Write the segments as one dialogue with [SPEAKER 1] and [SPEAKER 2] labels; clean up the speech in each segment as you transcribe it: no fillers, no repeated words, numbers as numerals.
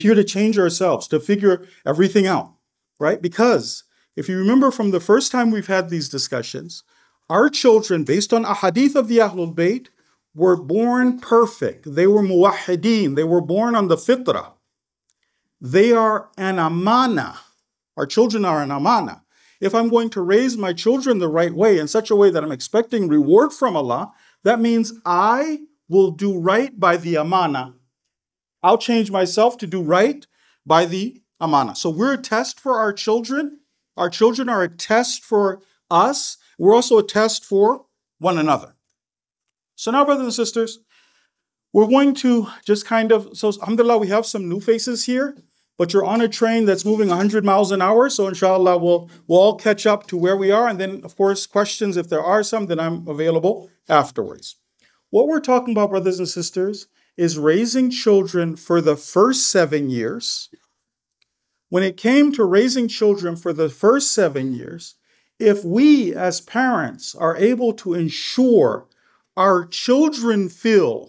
[SPEAKER 1] here to change ourselves, to figure everything out, right? Because if you remember from the first time we've had these discussions, our children, based on a hadith of the Ahlul Bayt, were born perfect. They were muwahideen. They were born on the fitrah. They are an amana. Our children are an amana. If I'm going to raise my children the right way, in such a way that I'm expecting reward from Allah, that means I will do right by the amana. I'll change myself to do right by the amana. So we're a test for our children. Our children are a test for us. We're also a test for one another. So now, brothers and sisters, we're going to just so alhamdulillah, we have some new faces here, but you're on a train that's moving 100 miles an hour. So inshallah, we'll all catch up to where we are. And then, of course, questions, if there are some, then I'm available afterwards. What we're talking about, brothers and sisters, is raising children for the first 7 years. When it came to raising children for the first 7 years, if we as parents are able to ensure our children feel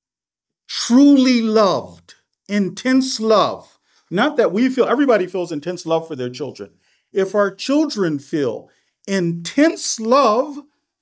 [SPEAKER 1] truly loved, intense love, not that we feel, everybody feels intense love for their children. If our children feel intense love,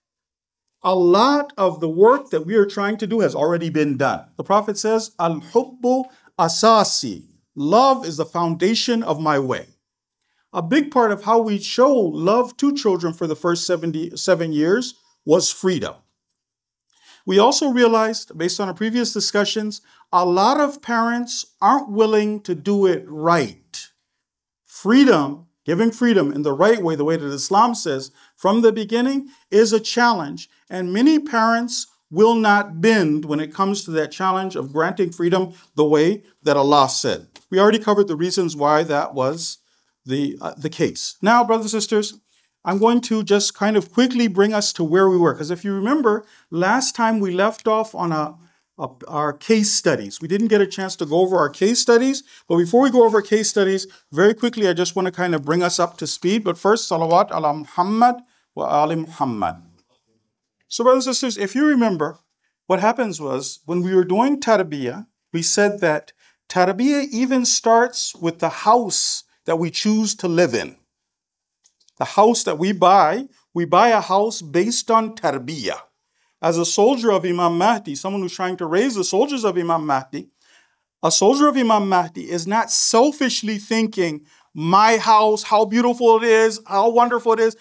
[SPEAKER 1] a lot of the work that we are trying to do has already been done. The Prophet says, Al-hubbu asasi. Love is the foundation of my way. A big part of how we show love to children for the first 7 years was freedom. We also realized, based on our previous discussions, a lot of parents aren't willing to do it right. Freedom, giving freedom in the right way, the way that Islam says from the beginning, is a challenge. And many parents will not bend when it comes to that challenge of granting freedom the way that Allah said. We already covered the reasons why that was the case. Now, brothers and sisters, I'm going to just kind of quickly bring us to where we were. Because if you remember, last time we left off on our case studies. We didn't get a chance to go over our case studies. But before we go over case studies, very quickly, I just want to kind of bring us up to speed. But first, salawat ala Muhammad wa ali Muhammad. So, brothers and sisters, if you remember, what happens was when we were doing tarbiyah, we said that tarbiyah even starts with the house that we choose to live in. The house that we buy a house based on tarbiyah. As a soldier of Imam Mahdi, someone who's trying to raise the soldiers of Imam Mahdi, a soldier of Imam Mahdi is not selfishly thinking, my house, how beautiful it is, how wonderful it is.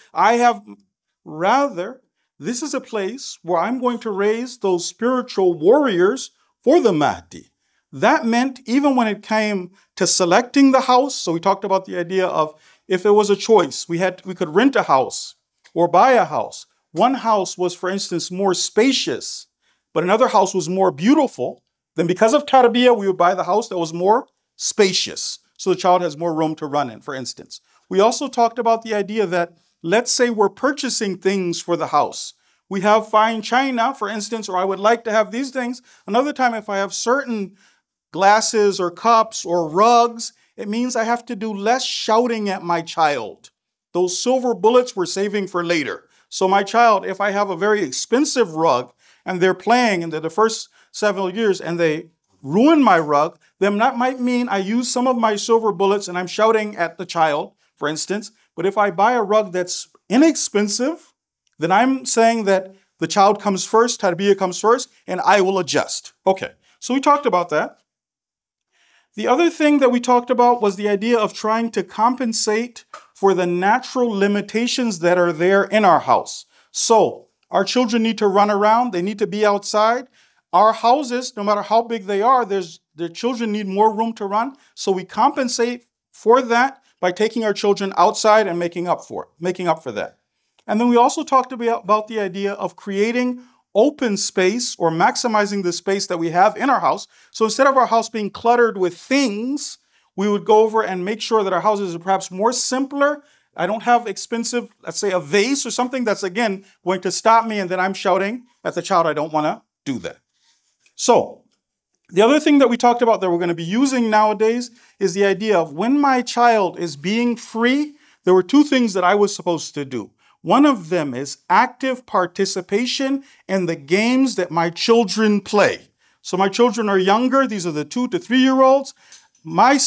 [SPEAKER 1] Rather, this is a place where I'm going to raise those spiritual warriors for the Mahdi. That meant even when it came to selecting the house, so we talked about the idea of if it was a choice, we could rent a house or buy a house. One house was, for instance, more spacious, but another house was more beautiful. Then because of tarbiyah, we would buy the house that was more spacious, so the child has more room to run in, for instance. We also talked about the idea that, let's say we're purchasing things for the house. We have fine china, for instance, or I would like to have these things. Another time, if I have certain glasses or cups or rugs, it means I have to do less shouting at my child. Those silver bullets we're saving for later. So my child, if I have a very expensive rug and they're playing in the first several years and they ruin my rug, then that might mean I use some of my silver bullets and I'm shouting at the child, for instance. But if I buy a rug that's inexpensive, then I'm saying that the child comes first, tarbiyah comes first, and I will adjust. Okay, so we talked about that. The other thing that we talked about was the idea of trying to compensate for the natural limitations that are there in our house. So our children need to run around. They need to be outside. Our houses, no matter how big they are, the children need more room to run. So we compensate for that by taking our children outside and making up for that. And then we also talked about the idea of creating open space or maximizing the space that we have in our house. So instead of our house being cluttered with things, we would go over and make sure that our houses are perhaps more simpler. I don't have expensive, let's say a vase or something that's again going to stop me and then I'm shouting at the child. I don't want to do that. So the other thing that we talked about that we're going to be using nowadays is the idea of when my child is being free, there were two things that I was supposed to do. One of them is active participation in the games that my children play. So my children are younger. These are the 2 to 3 year olds. My